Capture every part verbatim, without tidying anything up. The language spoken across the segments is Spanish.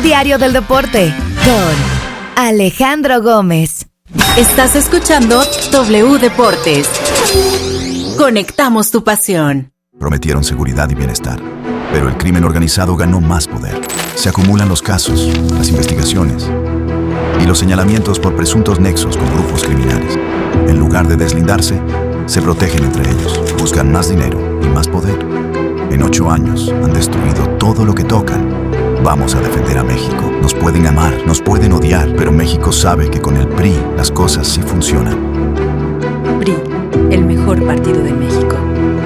diario del deporte con Alejandro Gómez. Estás escuchando W Deportes. Conectamos tu pasión. Prometieron seguridad y bienestar, pero el crimen organizado ganó más poder. Se acumulan los casos, las investigaciones y los señalamientos por presuntos nexos con grupos criminales. En lugar de deslindarse, se protegen entre ellos, buscan más dinero y más poder. En ocho años han destruido todo lo que tocan. Vamos a defender a México. Nos pueden amar, nos pueden odiar, pero México sabe que con el P R I las cosas sí funcionan. P R I, el mejor partido de México.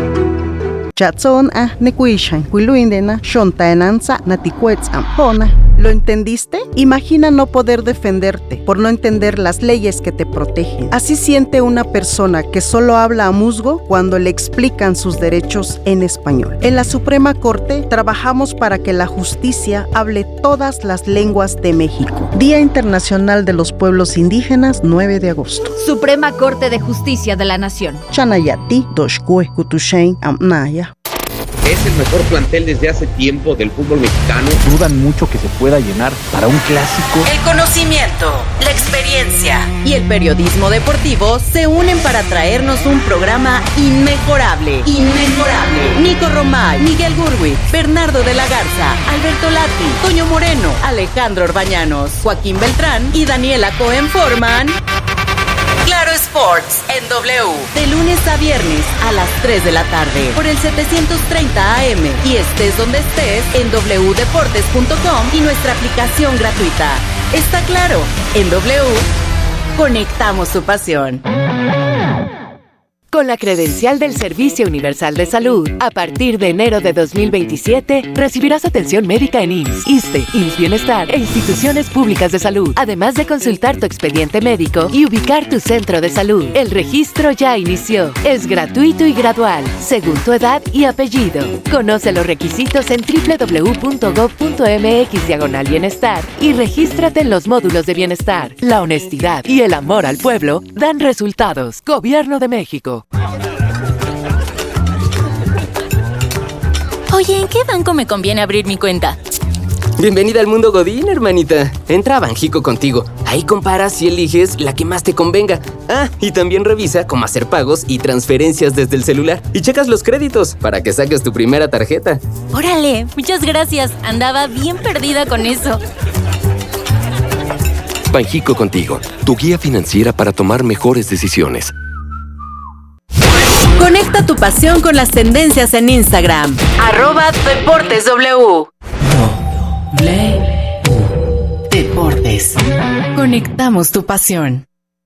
Chatson a nekuishan, kuiluindena, shontaenanza, naticuetz ampona. ¿Lo entendiste? Imagina no poder defenderte por no entender las leyes que te protegen. Así siente una persona que solo habla a musgo cuando le explican sus derechos en español. En la Suprema Corte trabajamos para que la justicia hable todas las lenguas de México. Día Internacional de los Pueblos Indígenas, nueve de agosto. Suprema Corte de Justicia de la Nación. Chanayati, Doshkue, Kutushein, Amnaya. Es el mejor plantel desde hace tiempo del fútbol mexicano. Dudan mucho que se pueda llenar para un clásico. El conocimiento, la experiencia y el periodismo deportivo se unen para traernos un programa inmejorable. Inmejorable. Nico Romay, Miguel Gurwi, Bernardo de la Garza, Alberto Lati, Toño Moreno, Alejandro Orbañanos, Joaquín Beltrán y Daniela Cohen forman Claro Sports en W, de lunes a viernes a las tres de la tarde, por el setecientos treinta A M, y estés donde estés en doble u deportes punto com y nuestra aplicación gratuita. Está claro, en W, conectamos tu pasión. Con la credencial del Servicio Universal de Salud, a partir de enero de dos mil veintisiete, recibirás atención médica en I M S S, ISSSTE, I M S S Bienestar e instituciones públicas de salud, además de consultar tu expediente médico y ubicar tu centro de salud. El registro ya inició. Es gratuito y gradual, según tu edad y apellido. Conoce los requisitos en doble u doble u doble u punto gob punto eme equis diagonal bienestar y regístrate en los módulos de bienestar. La honestidad y el amor al pueblo dan resultados. Gobierno de México. Oye, ¿en qué banco me conviene abrir mi cuenta? Bienvenida al mundo Godín, hermanita. Entra a Banjico contigo. Ahí comparas y eliges la que más te convenga. Ah, y también revisa cómo hacer pagos y transferencias desde el celular. Y checas los créditos para que saques tu primera tarjeta. Órale, muchas gracias. Andaba bien perdida con eso. Banjico contigo, tu guía financiera para tomar mejores decisiones. Conecta tu pasión con las tendencias en Instagram. Arroba Deportes W. W Deportes. Conectamos tu pasión.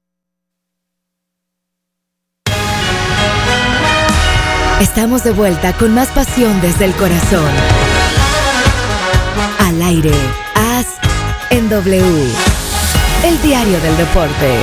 Estamos de vuelta con más pasión desde el corazón. Al aire, As en W. El diario del deporte.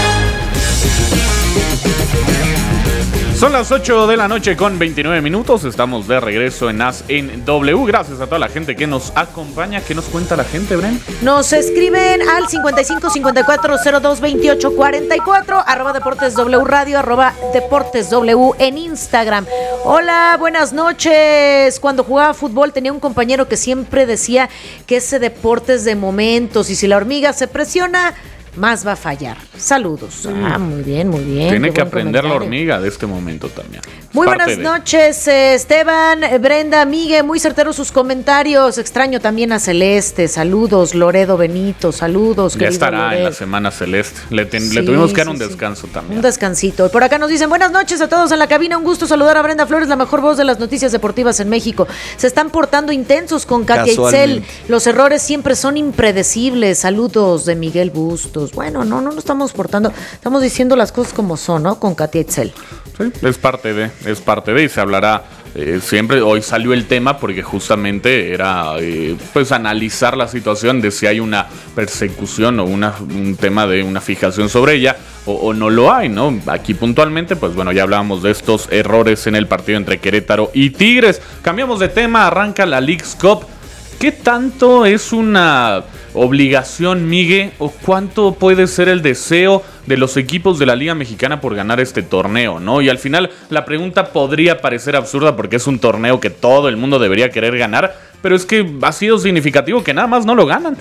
Son las ocho de la noche con veintinueve minutos. Estamos de regreso en As en W. Gracias a toda la gente que nos acompaña. ¿Qué nos cuenta la gente, Bren? Nos escriben al cincuenta y cinco cincuenta y cuatro cero dos veintiocho cuarenta y cuatro, arroba Deportes W Radio, arroba Deportes W en Instagram. Hola, buenas noches. Cuando jugaba fútbol tenía un compañero que siempre decía que ese deporte es de momentos y si la hormiga se presiona, más va a fallar. Saludos. Ah, muy bien, muy bien. Tiene que aprender la hormiga de este momento también. Muy buenas de... noches, eh, Esteban, Brenda, Migue, muy certeros sus comentarios. Extraño también a Celeste. Saludos, Loredo Benito. Saludos, ya estará Loredo. En la semana Celeste. Le, ten, sí, le tuvimos que dar sí, un descanso sí. también. Un descansito. Por acá nos dicen, buenas noches a todos en la cabina. Un gusto saludar a Brenda Flores, la mejor voz de las noticias deportivas en México. Se están portando intensos con Katia Itzel. Los errores siempre son impredecibles. Saludos de Miguel Bustos. Bueno, no, no nos estamos portando. Estamos diciendo las cosas como son, ¿no? Con Katia Itzel. Sí, es parte de, es parte de, y se hablará eh, siempre. Hoy salió el tema porque justamente era eh, pues analizar la situación de si hay una persecución o una, un tema de una fijación sobre ella o, o no lo hay, ¿no? Aquí puntualmente, pues bueno, ya hablábamos de estos errores en el partido entre Querétaro y Tigres. Cambiamos de tema, arranca la Leagues Cup. ¿Qué tanto es una obligación, Migue, o cuánto puede ser el deseo de los equipos de la Liga Mexicana por ganar este torneo, ¿no? Y al final la pregunta podría parecer absurda porque es un torneo que todo el mundo debería querer ganar, pero es que ha sido significativo que nada más no lo ganan.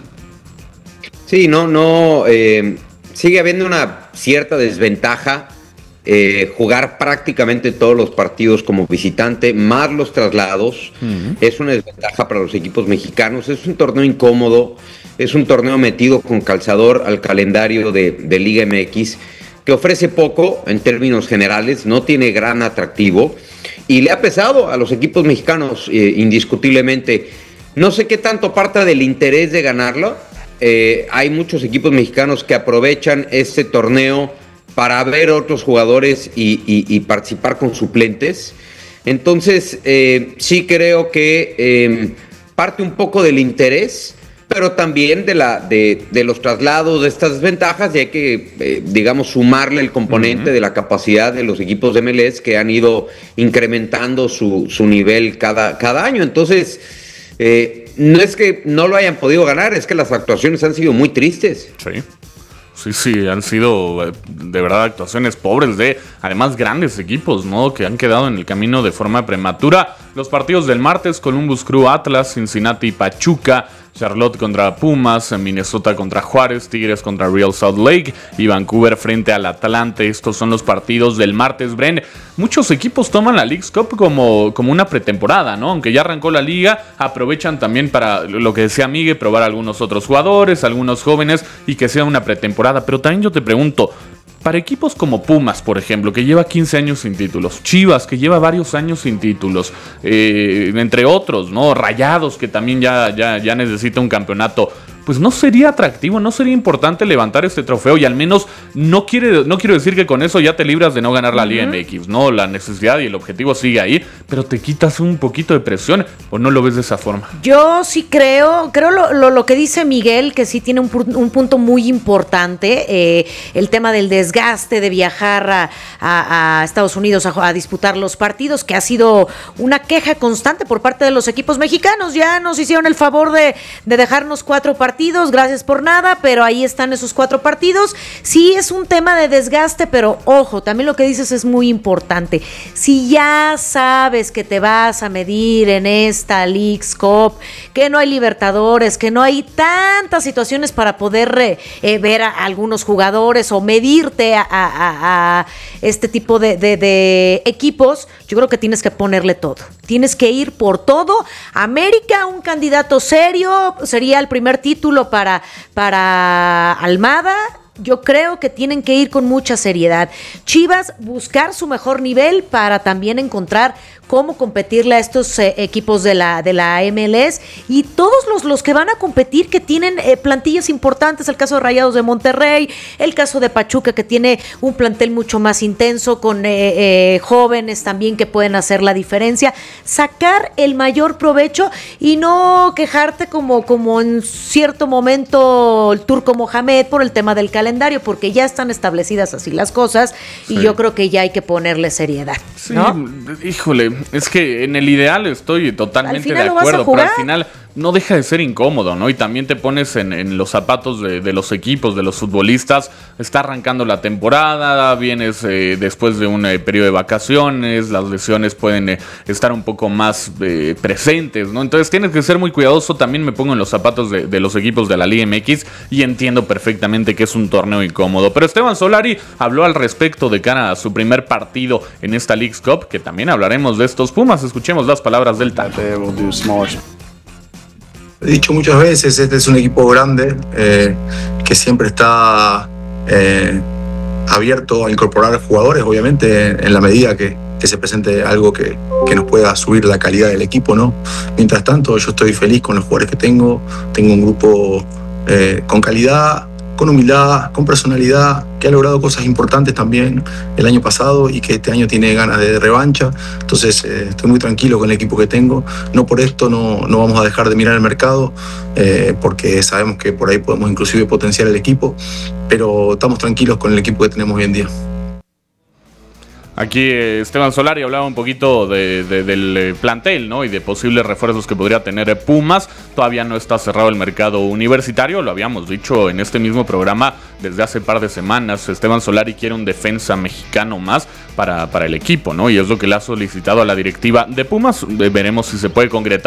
Sí, no, no, eh, sigue habiendo una cierta desventaja. Eh, jugar prácticamente todos los partidos como visitante, más los traslados, uh-huh. es una desventaja para los equipos mexicanos. Es un torneo incómodo, es un torneo metido con calzador al calendario de, de Liga M X, que ofrece poco en términos generales, no tiene gran atractivo, y le ha pesado a los equipos mexicanos eh, indiscutiblemente. No sé qué tanto parta del interés de ganarlo. Eh, hay muchos equipos mexicanos que aprovechan este torneo para ver otros jugadores y, y, y participar con suplentes. Entonces, eh, sí creo que eh, parte un poco del interés, pero también de, la, de, de los traslados, de estas desventajas, y hay que, eh, digamos, sumarle el componente uh-huh. de la capacidad de los equipos de M L S que han ido incrementando su, su nivel cada, cada año. Entonces, eh, no es que no lo hayan podido ganar, es que las actuaciones han sido muy tristes. Sí. Sí, sí, han sido de verdad actuaciones pobres de, además, grandes equipos, ¿no? Que han quedado en el camino de forma prematura. Los partidos del martes: Columbus Crew Atlas, Cincinnati Pachuca, Charlotte contra Pumas, Minnesota contra Juárez, Tigres contra Real Salt Lake y Vancouver frente al Atlante. Estos son los partidos del martes, Bren. Muchos equipos toman la Leagues Cup como, como una pretemporada, ¿no? Aunque ya arrancó la liga, aprovechan también para, lo que decía Miguel, probar a algunos otros jugadores, algunos jóvenes, y que sea una pretemporada. Pero también yo te pregunto, para equipos como Pumas, por ejemplo, que lleva quince años sin títulos, Chivas, que lleva varios años sin títulos, eh, entre otros, ¿no? Rayados, que también ya, ya, ya necesita un campeonato, pues no sería atractivo, no sería importante levantar este trofeo, y al menos no quiere, no quiero decir que con eso ya te libras de no ganar la Liga uh-huh. M X, no, la necesidad y el objetivo sigue ahí, pero te quitas un poquito de presión, ¿o no lo ves de esa forma? Yo sí creo, creo lo, lo, lo que dice Miguel, que sí tiene un, un punto muy importante, eh, el tema del desgaste de viajar a, a, a Estados Unidos a, a disputar los partidos, que ha sido una queja constante por parte de los equipos mexicanos. Ya nos hicieron el favor de, de dejarnos cuatro partidos, partidos, gracias por nada, pero ahí están esos cuatro partidos. Sí es un tema de desgaste, pero ojo, también lo que dices es muy importante. Si ya sabes que te vas a medir en esta Leagues Cup, que no hay Libertadores, que no hay tantas situaciones para poder eh, ver a algunos jugadores o medirte a, a, a este tipo de, de, de equipos, yo creo que tienes que ponerle todo. Tienes que ir por todo. América, un candidato serio, sería el primer título para, para Almada. Yo creo que tienen que ir con mucha seriedad. Chivas, buscar su mejor nivel para también encontrar cómo competirle a estos eh, equipos de la, de la M L S, y todos los, los que van a competir, que tienen eh, plantillas importantes, el caso de Rayados de Monterrey, el caso de Pachuca, que tiene un plantel mucho más intenso, con eh, eh, jóvenes también que pueden hacer la diferencia, sacar el mayor provecho y no quejarte como, como en cierto momento el Turco Mohamed por el tema del calendario, porque ya están establecidas así las cosas, sí. Y yo creo que ya hay que ponerle seriedad, ¿no? Sí, híjole, es que en el ideal estoy totalmente de acuerdo, pero al final no deja de ser incómodo, ¿no? Y también te pones en, en los zapatos de, de los equipos, de los futbolistas. Está arrancando la temporada, vienes eh, después de un eh, periodo de vacaciones, las lesiones pueden eh, estar un poco más eh, presentes, ¿no? Entonces tienes que ser muy cuidadoso. También me pongo en los zapatos de, de los equipos de la Liga M X y entiendo perfectamente que es un torneo incómodo. Pero Esteban Solari habló al respecto de cara a su primer partido en esta Leagues Cup, que también hablaremos de estos Pumas. Escuchemos las palabras del Tano. He dicho muchas veces, este es un equipo grande eh, que siempre está eh, abierto a incorporar jugadores, obviamente, en la medida que, que se presente algo que, que nos pueda subir la calidad del equipo, ¿no? Mientras tanto, yo estoy feliz con los jugadores que tengo. Tengo un grupo eh, con calidad, con humildad, con personalidad, que ha logrado cosas importantes también el año pasado y que este año tiene ganas de revancha. Entonces eh, estoy muy tranquilo con el equipo que tengo. No por esto no, no vamos a dejar de mirar el mercado, eh, porque sabemos que por ahí podemos inclusive potenciar el equipo, pero estamos tranquilos con el equipo que tenemos hoy en día. Aquí eh, Esteban Solari hablaba un poquito de, de, del plantel, ¿no? Y de posibles refuerzos que podría tener Pumas. Todavía no está cerrado el mercado universitario, lo habíamos dicho en este mismo programa desde hace par de semanas. Esteban Solari quiere un defensa mexicano más para, para el equipo, ¿no? Y es lo que le ha solicitado a la directiva de Pumas. Veremos si se puede concretar.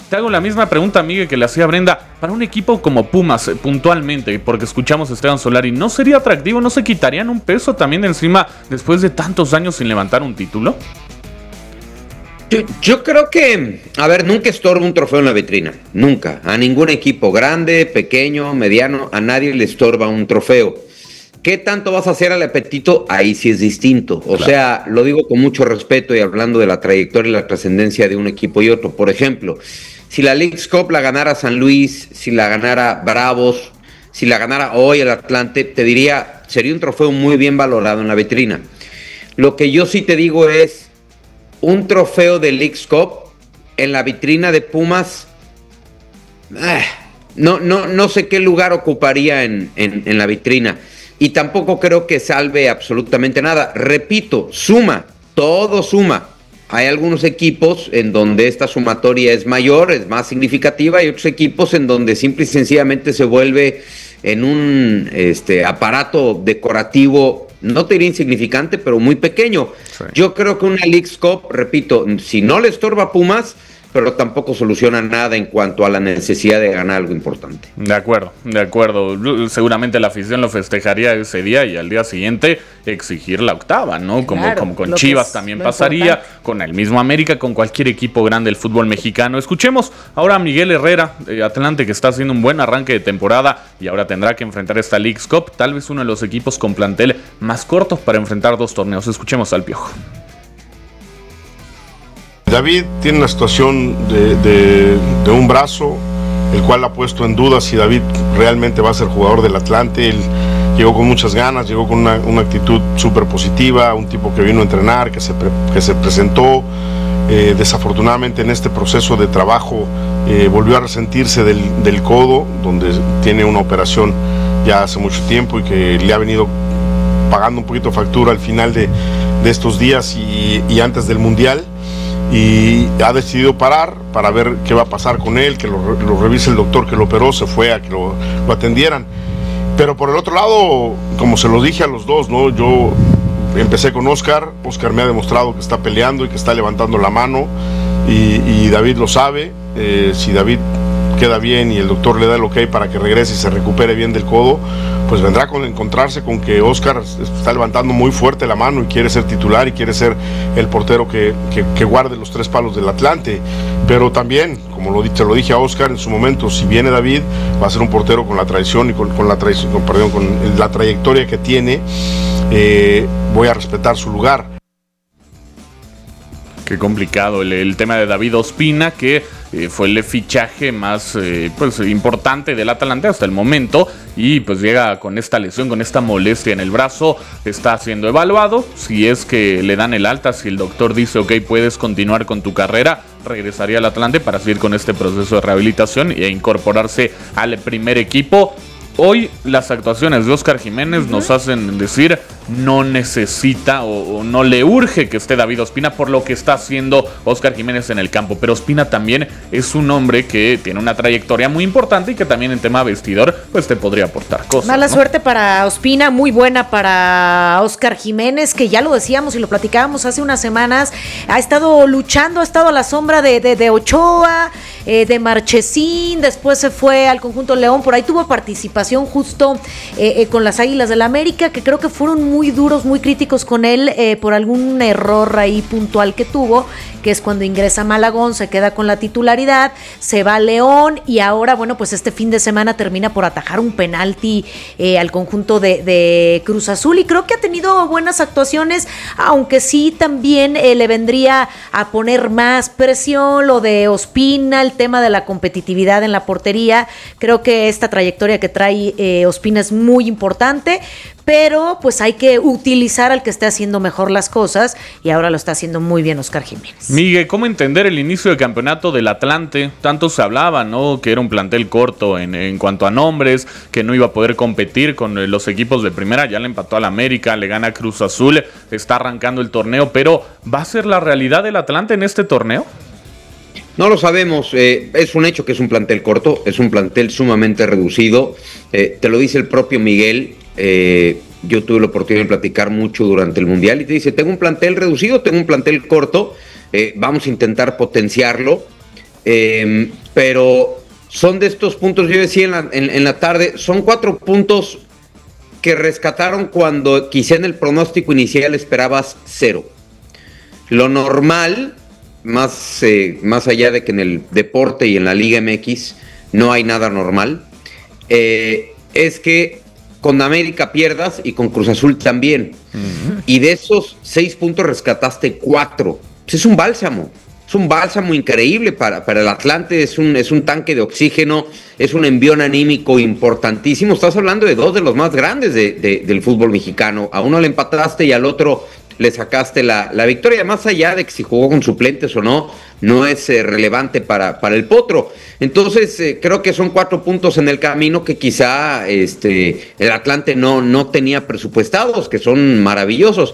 te hago la misma pregunta, Miguel, que le hacía Brenda. Para un equipo como Pumas, puntualmente, porque escuchamos a Esteban Solari, ¿no sería atractivo? ¿No se quitarían un peso también de encima después de tantos años sin levantar un título? Yo, yo creo que, a ver, nunca estorba un trofeo en la vitrina, nunca. A ningún equipo grande, pequeño, mediano, a nadie le estorba un trofeo. ¿Qué tanto vas a hacer al apetito? Ahí sí es distinto. O claro. sea, lo digo con mucho respeto y hablando de la trayectoria y la trascendencia de un equipo y otro. Por ejemplo, si la Leagues Cup la ganara San Luis, si la ganara Bravos, si la ganara hoy el Atlante, te diría, sería un trofeo muy bien valorado en la vitrina. Lo que yo sí te digo es, un trofeo de Leagues Cup en la vitrina de Pumas, eh, no, no, no sé qué lugar ocuparía en, en, en la vitrina. Y tampoco creo que salve absolutamente nada. Repito, suma, todo suma. Hay algunos equipos en donde esta sumatoria es mayor, es más significativa, y otros equipos en donde simple y sencillamente se vuelve en un este, aparato decorativo, no te diría insignificante, pero muy pequeño. Sí. Yo creo que una Leagues Cup, repito, si no le estorba a Pumas, pero tampoco soluciona nada en cuanto a la necesidad de ganar algo importante. De acuerdo, de acuerdo. Seguramente la afición lo festejaría ese día y al día siguiente exigir la octava, ¿no? Como, claro, como con Chivas también pasaría, importante. Con el mismo América, con cualquier equipo grande del fútbol mexicano. Escuchemos ahora a Miguel Herrera, de Atlante, que está haciendo un buen arranque de temporada y ahora tendrá que enfrentar esta Leagues Cup, tal vez uno de los equipos con plantel más cortos para enfrentar dos torneos. Escuchemos al Piojo. David tiene una situación de, de, de un brazo, el cual ha puesto en duda si David realmente va a ser jugador del Atlante. Él llegó con muchas ganas, llegó con una, una actitud súper positiva, un tipo que vino a entrenar, que se, pre, que se presentó. Eh, desafortunadamente en este proceso de trabajo eh, volvió a resentirse del, del codo, donde tiene una operación ya hace mucho tiempo y que le ha venido pagando un poquito factura al final de, de estos días y, y antes del Mundial. Y ha decidido parar para ver qué va a pasar con él, que lo, lo revise el doctor que lo operó, se fue a que lo, lo atendieran. Pero por el otro lado, como se lo dije a los dos, ¿no? Yo empecé con Oscar, Oscar me ha demostrado que está peleando y que está levantando la mano, y, y David lo sabe. Eh, si David queda bien y el doctor le da el ok para que regrese y se recupere bien del codo, pues vendrá con encontrarse con que Oscar está levantando muy fuerte la mano y quiere ser titular y quiere ser el portero que, que, que guarde los tres palos del Atlante. Pero también, como lo, te lo dije a Oscar en su momento, si viene David, va a ser un portero con la tradición y con, con, la, tradición, con, perdón, con la trayectoria que tiene. Eh, voy a respetar su lugar. Qué complicado el, el tema de David Ospina, que eh, fue el fichaje más eh, pues, importante del Atalante hasta el momento, y pues llega con esta lesión, con esta molestia en el brazo. Está siendo evaluado, si es que le dan el alta, si el doctor dice ok, puedes continuar con tu carrera, regresaría al Atlante para seguir con este proceso de rehabilitación e incorporarse al primer equipo. Hoy las actuaciones de Óscar Jiménez uh-huh. nos hacen decir no necesita o, o no le urge que esté David Ospina por lo que está haciendo Óscar Jiménez en el campo. Pero Ospina también es un hombre que tiene una trayectoria muy importante y que también en tema vestidor pues te podría aportar cosas. Mala ¿no? suerte para Ospina, muy buena para Óscar Jiménez, que ya lo decíamos y lo platicábamos hace unas semanas, ha estado luchando, ha estado a la sombra de, de, de Ochoa, eh, de Marchesín, después se fue al conjunto León, por ahí tuvo participación justo eh, eh, con las Águilas del la América, que creo que fueron muy duros, muy críticos con él eh, por algún error ahí puntual que tuvo, que es cuando ingresa Malagón, se queda con la titularidad, se va a León y ahora, bueno, pues este fin de semana termina por atajar un penalti eh, al conjunto de, de Cruz Azul, y creo que ha tenido buenas actuaciones, aunque sí también eh, le vendría a poner más presión lo de Ospina, el tema de la competitividad en la portería. Creo que esta trayectoria que trae eh, Ospina es muy importante, pero pues hay que utilizar al que esté haciendo mejor las cosas, y ahora lo está haciendo muy bien Óscar Jiménez. Miguel, ¿cómo entender el inicio del campeonato del Atlante? Tanto se hablaba, ¿no? Que era un plantel corto en, en cuanto a nombres, que no iba a poder competir con los equipos de primera. Ya le empató al América, le gana a Cruz Azul, está arrancando el torneo, pero ¿va a ser la realidad del Atlante en este torneo? No lo sabemos, eh, es un hecho que es un plantel corto, es un plantel sumamente reducido, eh, te lo dice el propio Miguel. Eh, yo tuve la oportunidad de platicar mucho durante el Mundial y te dice, tengo un plantel reducido, tengo un plantel corto, eh, vamos a intentar potenciarlo. eh, pero son de estos puntos, yo decía en la, en, en la tarde, son cuatro puntos que rescataron cuando quizá en el pronóstico inicial esperabas cero. Lo normal, más, eh, más allá de que en el deporte y en la Liga M X no hay nada normal, eh, es que con América pierdas y con Cruz Azul también. Uh-huh. Y de esos seis puntos rescataste cuatro. Pues es un bálsamo. Es un bálsamo increíble para, para el Atlante, es un, es un tanque de oxígeno, es un envión anímico importantísimo. Estás hablando de dos de los más grandes de, de, del fútbol mexicano. A uno le empataste y al otro le sacaste la, la victoria. Más allá de que si jugó con suplentes o no, no es eh, relevante para, para el Potro. Entonces, eh, creo que son cuatro puntos en el camino que quizá este, el Atlante no, no tenía presupuestados, que son maravillosos.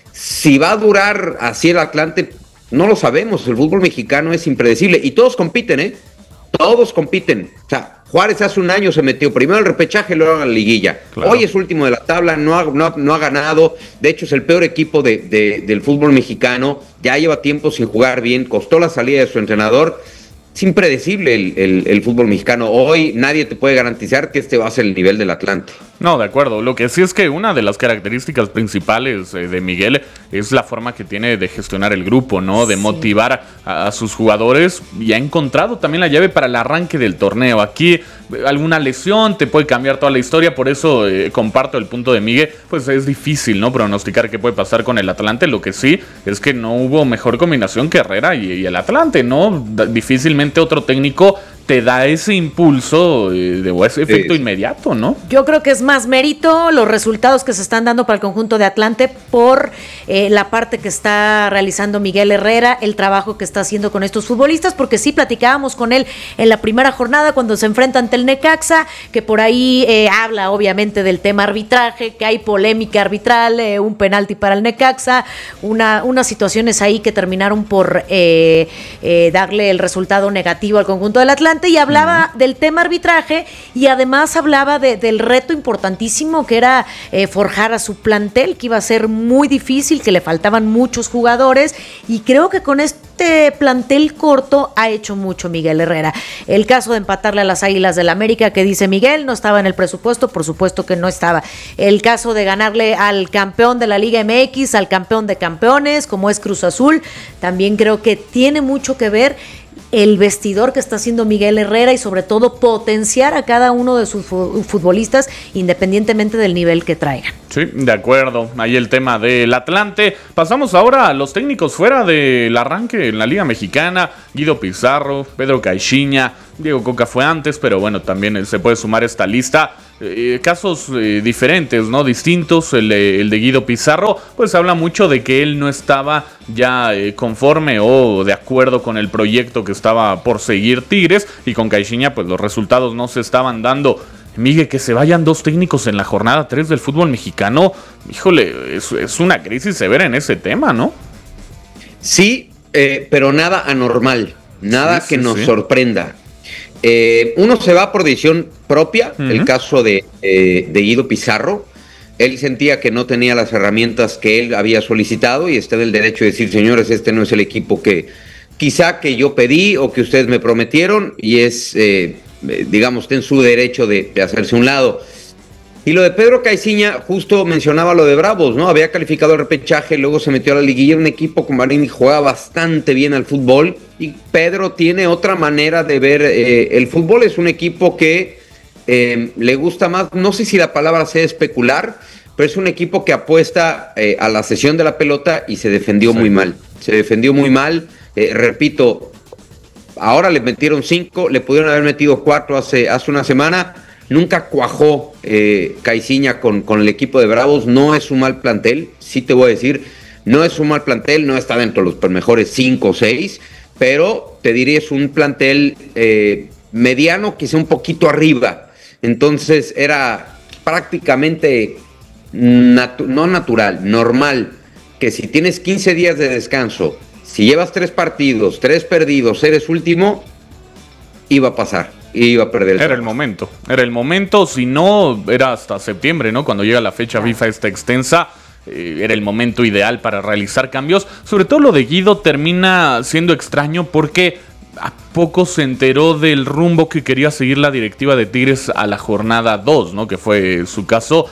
Si va a durar así el Atlante, no lo sabemos. El fútbol mexicano es impredecible y todos compiten, ¿eh? Todos compiten. O sea, Juárez hace un año se metió primero al repechaje, luego a la liguilla. Claro. Hoy es último de la tabla, no ha, no, no ha ganado. De hecho, es el peor equipo de, de, del fútbol mexicano. Ya lleva tiempo sin jugar bien. Costó la salida de su entrenador. Es impredecible el, el, el fútbol mexicano. Hoy nadie te puede garantizar que este va a ser el nivel del Atlante. No, de acuerdo. Lo que sí es que una de las características principales eh, de Miguel es la forma que tiene de gestionar el grupo, ¿no? De sí. motivar a, a sus jugadores, y ha encontrado también la llave para el arranque del torneo. Aquí eh, alguna lesión te puede cambiar toda la historia, por eso eh, comparto el punto de Miguel. Pues es difícil, ¿no? Pronosticar qué puede pasar con el Atlante. Lo que sí es que no hubo mejor combinación que Herrera y, y el Atlante, ¿no? D- difícilmente otro técnico te da ese impulso eh, de ese efecto sí. inmediato, ¿no? Yo creo que es más mérito los resultados que se están dando para el conjunto de Atlante por eh, la parte que está realizando Miguel Herrera, el trabajo que está haciendo con estos futbolistas, porque sí platicábamos con él en la primera jornada cuando se enfrenta ante el Necaxa, que por ahí eh, habla obviamente del tema arbitraje, que hay polémica arbitral, eh, un penalti para el Necaxa, una, unas situaciones ahí que terminaron por eh, eh, darle el resultado negativo al conjunto del Atlante. Y hablaba uh-huh. del tema arbitraje y además hablaba de, del reto importantísimo que era eh, forjar a su plantel, que iba a ser muy difícil, que le faltaban muchos jugadores, y creo que con este plantel corto ha hecho mucho Miguel Herrera. El caso de empatarle a las Águilas del América, que dice Miguel, no estaba en el presupuesto, por supuesto que no estaba. El caso de ganarle al campeón de la Liga M X, al campeón de campeones, como es Cruz Azul, también creo que tiene mucho que ver el vestidor que está haciendo Miguel Herrera y sobre todo potenciar a cada uno de sus futbolistas independientemente del nivel que traigan. Sí, de acuerdo. Ahí el tema del Atlante. Pasamos ahora a los técnicos fuera del arranque en la Liga Mexicana. Guido Pizarro, Pedro Caixinha, Diego Coca fue antes, pero bueno, también se puede sumar esta lista. Eh, casos eh, diferentes, ¿no? Distintos. El, el de Guido Pizarro, pues habla mucho de que él no estaba ya eh, conforme o de acuerdo con el proyecto que estaba por seguir Tigres, y con Caixinha pues los resultados no se estaban dando. Miguel, que se vayan dos técnicos en la jornada tres del fútbol mexicano, híjole, es, es una crisis severa en ese tema, ¿no? Sí, eh, pero nada anormal, nada sí, que sí, nos sí. sorprenda. Eh, uno se va por decisión propia, uh-huh. el caso de, eh, de Guido Pizarro. Él sentía que no tenía las herramientas que él había solicitado y está en el derecho de decir, señores, este no es el equipo que quizá que yo pedí o que ustedes me prometieron, y es, eh, digamos, está en su derecho de, de hacerse un lado. Y lo de Pedro Caixinha, justo mencionaba lo de Bravos, ¿no? Había calificado el repechaje, luego se metió a la liguilla, un equipo con Marín y juega bastante bien al fútbol, y Pedro tiene otra manera de ver eh, el fútbol. Es un equipo que eh, le gusta más, no sé si la palabra sea especular, pero es un equipo que apuesta eh, a la cesión de la pelota y se defendió sí. muy mal, se defendió muy mal, eh, repito, ahora le metieron cinco, le pudieron haber metido cuatro hace, hace una semana. Nunca cuajó eh, Caixinha con, con el equipo de Bravos. No es un mal plantel, sí te voy a decir, no es un mal plantel, no está dentro de los mejores cinco o seis, pero te diría es un plantel eh, mediano, quizá un poquito arriba. Entonces era prácticamente natu- no natural, normal, que si tienes quince días de descanso, si llevas tres partidos, tres perdidos, eres último, iba a pasar. Iba a perder el Era el momento, era el momento, si no, era hasta septiembre, ¿no? Cuando llega la fecha FIFA esta extensa, eh, era el momento ideal para realizar cambios. Sobre todo lo de Guido termina siendo extraño porque a poco se enteró del rumbo que quería seguir la directiva de Tigres a la jornada dos, ¿no? Que fue su caso.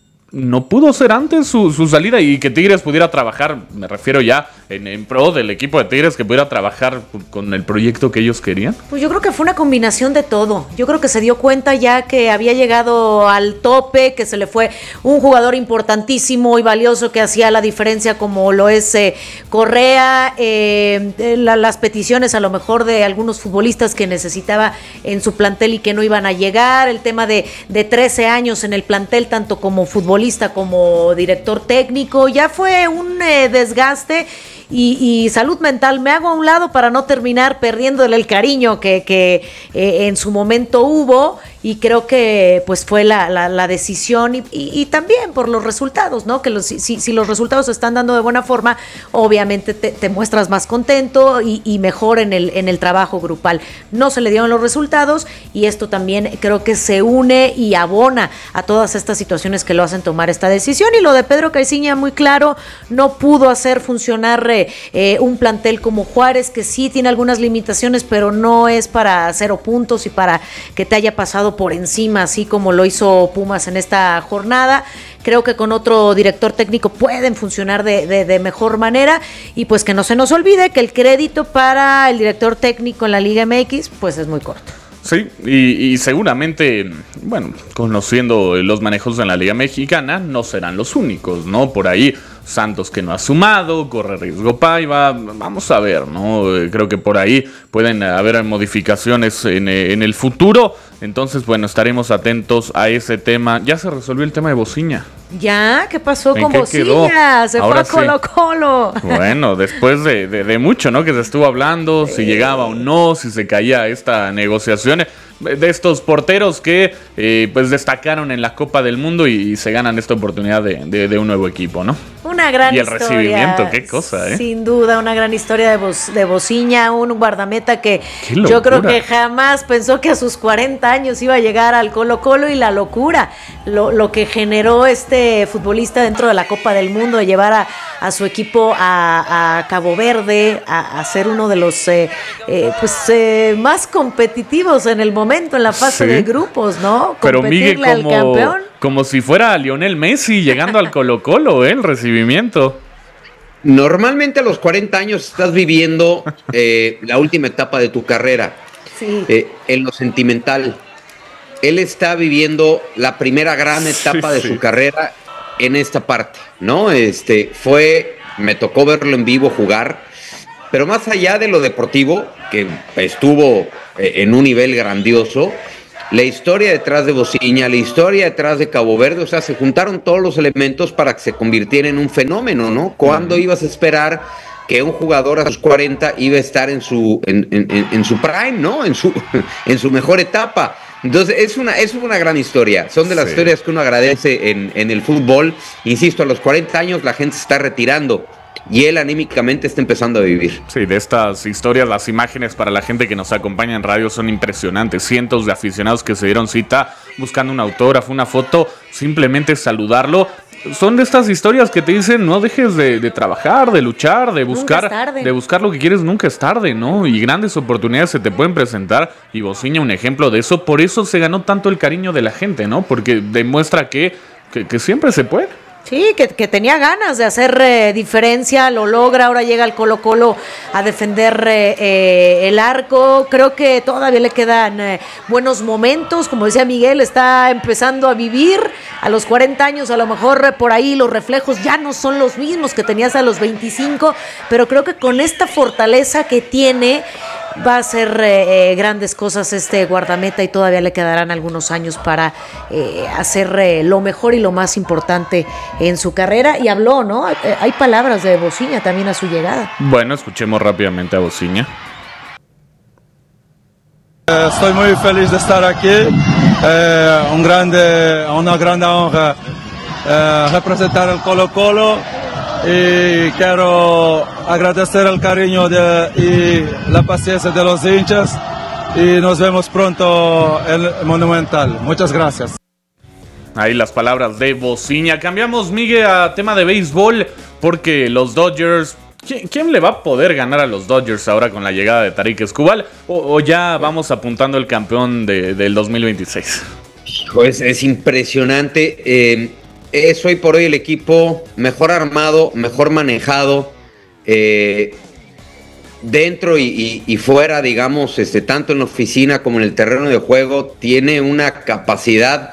No pudo ser antes su, su salida y que Tigres pudiera trabajar, me refiero ya en, en pro del equipo de Tigres, que pudiera trabajar con el proyecto que ellos querían. Pues yo creo que fue una combinación de todo. Yo creo que se dio cuenta ya que había llegado al tope, que se le fue un jugador importantísimo y valioso que hacía la diferencia, como lo es eh, Correa, eh, la, las peticiones a lo mejor de algunos futbolistas que necesitaba en su plantel y que no iban a llegar, el tema de, de trece años en el plantel, tanto como futbolista como director técnico, ya fue un eh, desgaste y, y salud mental. Me hago a un lado para no terminar perdiéndole el cariño que, que eh, en su momento hubo, y creo que pues fue la, la, la decisión y, y, y también por los resultados, ¿no? Que los, si, si los resultados se están dando de buena forma, obviamente te, te muestras más contento y, y mejor en el, en el trabajo grupal. No se le dieron los resultados y esto también creo que se une y abona a todas estas situaciones que lo hacen tomar esta decisión. Y lo de Pedro Caiciña, muy claro, no pudo hacer funcionar eh, eh, un plantel como Juárez, que sí tiene algunas limitaciones, pero no es para cero puntos y para que te haya pasado por encima, así como lo hizo Pumas en esta jornada. Creo que con otro director técnico pueden funcionar de, de, de mejor manera, y pues que no se nos olvide que el crédito para el director técnico en la Liga M X pues es muy corto. Sí, y, y seguramente, bueno, conociendo los manejos en la Liga Mexicana, no serán los únicos, ¿no? Por ahí Santos, que no ha sumado, corre riesgo Paiva, vamos a ver, ¿no? Creo que por ahí pueden haber modificaciones en, en el futuro, entonces, bueno, estaremos atentos a ese tema. Ya se resolvió el tema de Bociña. Ya, ¿qué pasó con qué Bociña? Quedó? Se Ahora fue a Colo Colo. Sí. Bueno, después de, de, de mucho, ¿no? Que se estuvo hablando, si llegaba o no, si se caía esta negociación de estos porteros que eh, pues destacaron en la Copa del Mundo y, y se ganan esta oportunidad de, de, de un nuevo equipo, ¿no? Una gran y el historia. Recibimiento, qué cosa, ¿eh? Sin duda, una gran historia de, Bo- de Bociña, un guardameta que yo creo que jamás pensó que a sus cuarenta años iba a llegar al Colo Colo, y la locura, lo, lo que generó este futbolista dentro de la Copa del Mundo, de llevar a, a su equipo a, a Cabo Verde, a, a ser uno de los eh, eh, pues eh, más competitivos en el momento, en la fase Sí. de grupos, ¿no? Pero Miguel, Competirle al como, campeón. como si fuera Lionel Messi llegando al Colo Colo, ¿eh? El recibimiento. Normalmente a los cuarenta años estás viviendo eh, la última etapa de tu carrera, Sí. eh, en lo sentimental. Él está viviendo la primera gran etapa Sí, de sí. su carrera en esta parte, ¿no? Este, fue, me tocó verlo en vivo jugar, pero más allá de lo deportivo, que estuvo eh, en un nivel grandioso, la historia detrás de Bociña, la historia detrás de Cabo Verde, o sea, se juntaron todos los elementos para que se convirtiera en un fenómeno, ¿no? ¿Cuándo uh-huh. ibas a esperar que un jugador a sus cuarenta iba a estar en su, en, en, en su prime, ¿no? En su, en su mejor etapa. Entonces, es una, es una gran historia. Son de las sí. historias que uno agradece en, en el fútbol. Insisto, a los cuarenta años la gente se está retirando y él anímicamente está empezando a vivir. Sí, de estas historias, las imágenes para la gente que nos acompaña en radio son impresionantes. Cientos de aficionados que se dieron cita buscando un autógrafo, una foto, simplemente saludarlo. Son de estas historias que te dicen, no dejes de, de trabajar, de luchar, de buscar, de buscar lo que quieres, nunca es tarde, ¿no? Y grandes oportunidades se te pueden presentar, y Bociña un ejemplo de eso. Por eso se ganó tanto el cariño de la gente, ¿no? Porque demuestra que, que, que siempre se puede. Sí, que, que tenía ganas de hacer eh, diferencia, lo logra, ahora llega al Colo Colo a defender eh, eh, el arco. Creo que todavía le quedan eh, buenos momentos, como decía Miguel, está empezando a vivir a los cuarenta años, a lo mejor eh, por ahí los reflejos ya no son los mismos que tenías a los veinticinco, pero creo que con esta fortaleza que tiene va a hacer eh, eh, grandes cosas este guardameta, y todavía le quedarán algunos años para eh, hacer eh, lo mejor y lo más importante en su carrera. Y habló, ¿no? Eh, hay palabras de Bociña también a su llegada. Bueno, escuchemos rápidamente a Bociña. Eh, estoy muy feliz de estar aquí. Eh, un grande, una gran honra eh, representar el Colo Colo. Y quiero agradecer el cariño de, y la paciencia de los hinchas, y nos vemos pronto en el Monumental. Muchas gracias. Ahí las palabras de Bociña. Cambiamos, Miguel, a tema de béisbol, porque los Dodgers ¿quién, quién le va a poder ganar a los Dodgers ahora con la llegada de Tarik Skubal? ¿O, o ya vamos apuntando el campeón de, del dos mil veintiséis? Pues es impresionante. Eh, es hoy por hoy el equipo mejor armado, mejor manejado, eh, dentro y, y, y fuera, digamos, este, tanto en la oficina como en el terreno de juego. Tiene una capacidad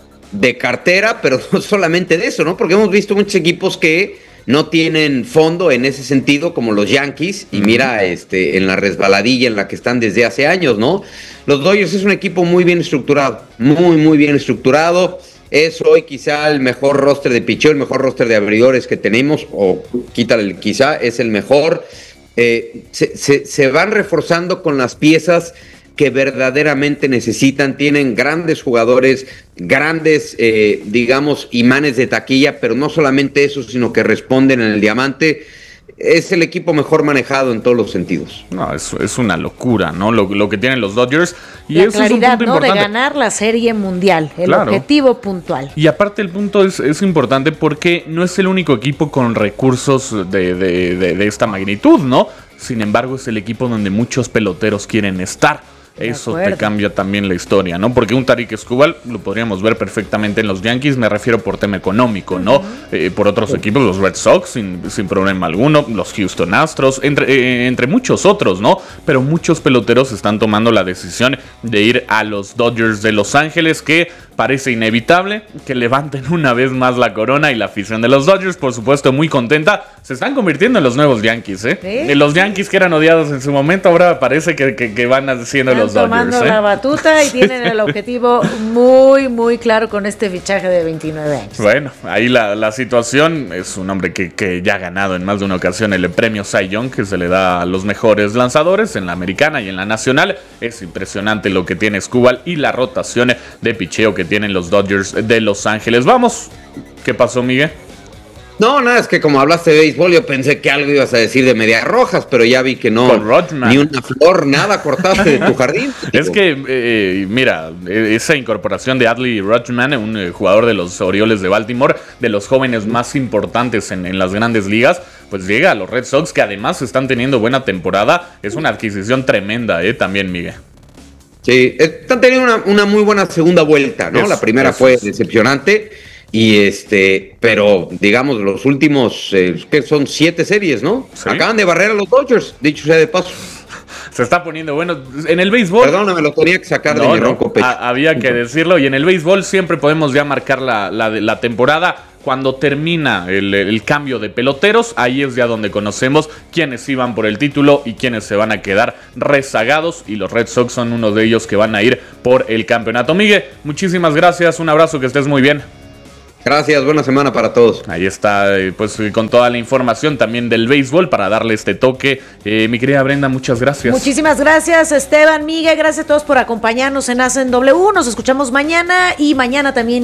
de cartera, pero no solamente de eso, ¿no? Porque hemos visto muchos equipos que no tienen fondo en ese sentido, como los Yankees, y mira, este, en la resbaladilla en la que están desde hace años, ¿no? Los Dodgers es un equipo muy bien estructurado, muy, muy bien estructurado. Es hoy quizá el mejor roster de pitcheo, el mejor roster de abridores que tenemos, o quítale el quizá, es el mejor. Eh, se, se, se van reforzando con las piezas que verdaderamente necesitan. Tienen grandes jugadores, grandes, eh, digamos, imanes de taquilla, pero no solamente eso, sino que responden en el diamante. Es el equipo mejor manejado en todos los sentidos. No, es, es una locura, ¿no? Lo, lo que tienen los Dodgers. Y la eso claridad, es un punto ¿no? importante. De ganar la Serie Mundial, el Claro. objetivo puntual. Y aparte el punto es, es importante porque no es el único equipo con recursos de, de, de, de esta magnitud, ¿no? Sin embargo, es el equipo donde muchos peloteros quieren estar. Eso te cambia también la historia, ¿no? Porque un Tarik Skubal lo podríamos ver perfectamente en los Yankees, me refiero por tema económico, ¿no? Uh-huh. Eh, por otros equipos, los Red Sox, sin, sin problema alguno, los Houston Astros, entre, eh, entre muchos otros, ¿no? Pero muchos peloteros están tomando la decisión de ir a los Dodgers de Los Ángeles, que parece inevitable que levanten una vez más la corona, y la afición de los Dodgers, por supuesto, muy contenta. Se están convirtiendo en los nuevos Yankees, ¿eh? ¿Sí? Los Yankees que eran odiados en su momento, ahora parece que, que, que van haciendo los Dodgers, tomando ¿eh? la batuta y tienen el objetivo muy, muy claro con este fichaje de veintinueve años. Bueno, ahí la, la situación es un hombre que, que ya ha ganado en más de una ocasión el premio Cy Young, que se le da a los mejores lanzadores en la americana y en la nacional. Es impresionante lo que tiene Skubal y la rotación de picheo que tienen los Dodgers de Los Ángeles. Vamos, ¿qué pasó, Miguel? No, nada, es que como hablaste de béisbol, yo pensé que algo ibas a decir de Medias Rojas, pero ya vi que no. Ni una flor, nada cortaste de tu jardín. Es que, eh, mira, esa incorporación de Adley Rutschman, un eh, jugador de los Orioles de Baltimore, de los jóvenes más importantes en, en las grandes ligas, pues llega a los Red Sox, que además están teniendo buena temporada. Es una adquisición tremenda, eh, también, Miguel. Sí, están teniendo una, una muy buena segunda vuelta, ¿no? Eso, la primera eso fue es. decepcionante. Y este, pero digamos, los últimos, eh, que son siete series, ¿no? ¿Sí? Acaban de barrer a los Dodgers, dicho sea de paso. Se está poniendo bueno. En el béisbol. Perdóname, lo tenía que sacar no, de mi no, ronco pecho. a, había que decirlo. Y en el béisbol siempre podemos ya marcar la, la, la temporada. Cuando termina el, el cambio de peloteros, ahí es ya donde conocemos quiénes iban por el título y quiénes se van a quedar rezagados. Y los Red Sox son uno de ellos que van a ir por el campeonato. Miguel, muchísimas gracias. Un abrazo, que estés muy bien. Gracias, buena semana para todos. Ahí está, pues con toda la información también del béisbol para darle este toque. Eh, mi querida Brenda, muchas gracias. Muchísimas gracias, Esteban, Miguel, gracias a todos por acompañarnos en Hacen W. Nos escuchamos mañana y mañana también